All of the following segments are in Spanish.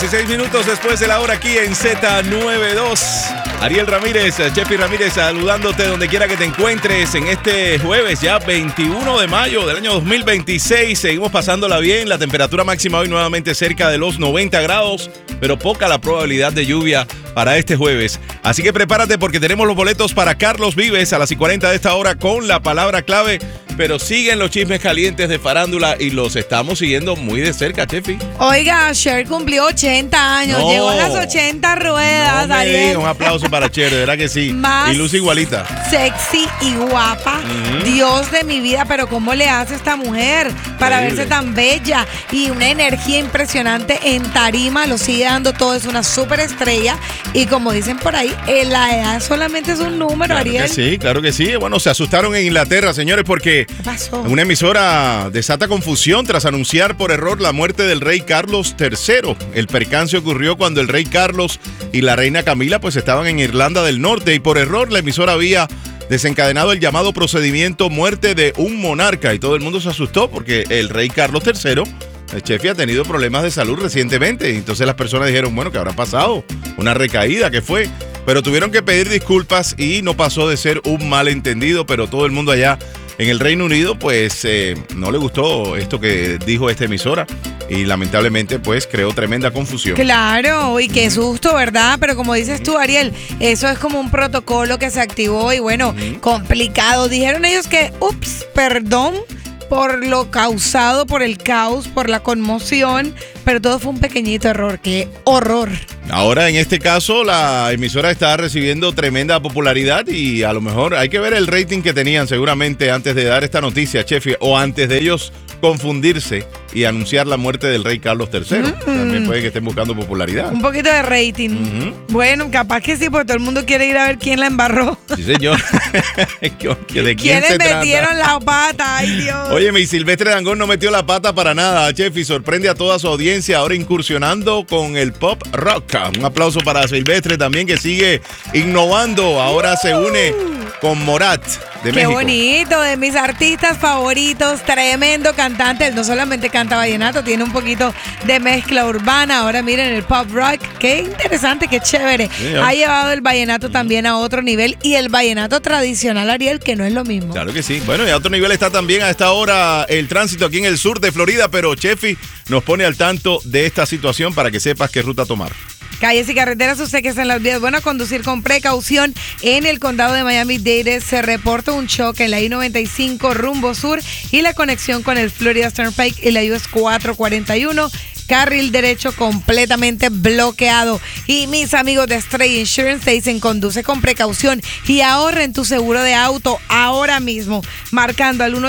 16 minutos después de la hora aquí en Z92. Ariel Ramírez, Chefi Ramírez, saludándote donde quiera que te encuentres en este jueves, ya 21 de mayo del año 2026. Seguimos pasándola bien. La temperatura máxima hoy nuevamente cerca de los 90 grados, pero poca la probabilidad de lluvia para este jueves. Así que prepárate porque tenemos los boletos para Carlos Vives a las 40 de esta hora con la palabra clave. Pero siguen los chismes calientes de farándula y los estamos siguiendo muy de cerca, Chefi. Oiga, Cher cumplió 80 años, llegó a las 80 ruedas. No me digas, un aplauso para Cher, de verdad que sí. Más y luce igualita. Sexy y guapa. Dios de mi vida, pero ¿cómo le hace esta mujer para Increíble. verse tan bella? Y una energía impresionante en tarima, lo sigue dando todo, es una súper estrella. Y como dicen por ahí, la edad solamente es un número, Claro Ariel. que sí, claro que sí. Bueno, se asustaron en Inglaterra, señores, porque ¿Qué pasó? una emisora desata confusión tras anunciar por error la muerte del rey Carlos III. El percance ocurrió cuando el rey Carlos y la reina Camila pues estaban en Irlanda del Norte y por error la emisora había desencadenado el llamado procedimiento muerte de un monarca y todo el mundo se asustó porque el rey Carlos III, el Chefi, ha tenido problemas de salud recientemente. Entonces las personas dijeron, bueno, ¿qué habrá pasado? Una recaída, ¿qué fue? Pero tuvieron que pedir disculpas y no pasó de ser un malentendido, pero todo el mundo allá en el Reino Unido, pues no le gustó esto que dijo esta emisora y lamentablemente pues creó tremenda confusión. Claro, y qué susto, ¿verdad? Pero como dices tú, Ariel, eso es como un protocolo que se activó y bueno, complicado. Dijeron ellos que, perdón por lo causado, por el caos, por la conmoción, pero todo fue un pequeñito error. ¡Qué horror! Ahora, en este caso, la emisora está recibiendo tremenda popularidad y a lo mejor hay que ver el rating que tenían seguramente antes de dar esta noticia, Chefi, o antes de ellos confundirse y anunciar la muerte del rey Carlos III. También puede que estén buscando popularidad. Un poquito de rating. Bueno, capaz que sí, porque todo el mundo quiere ir a ver quién la embarró. Sí, señor. ¿De quién ¿Quiénes se trata? metieron la pata? ¡Ay, Dios! Oye, mi Silvestre Dangond no metió la pata para nada, Chefi. Sorprende a toda su audiencia ahora incursionando con el pop rock. Un aplauso para Silvestre también, que sigue innovando. Ahora se une con Morat de Qué México. bonito, de mis artistas favoritos, tremendo cantante. Él no solamente canta vallenato, tiene un poquito de mezcla urbana. Ahora miren el pop rock, qué interesante, qué chévere. Sí, ha llevado el vallenato también a otro nivel y el vallenato tradicional, Ariel, que no es lo mismo. Claro que sí. Bueno, y a otro nivel está también a esta hora el tránsito aquí en el sur de Florida, pero Chefi nos pone al tanto de esta situación para que sepas qué ruta tomar. Calles y carreteras, usted que está en las vías, bueno, a conducir con precaución. En el condado de Miami-Dade se reporta un choque en la I-95 rumbo sur y la conexión con el Florida Turnpike y la US 441. Carril derecho completamente bloqueado. Y mis amigos de Stray Insurance te dicen, conduce con precaución y ahorra en tu seguro de auto ahora mismo, marcando al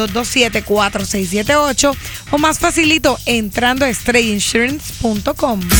1-800-227-4678 o más facilito entrando a strayinsurance.com.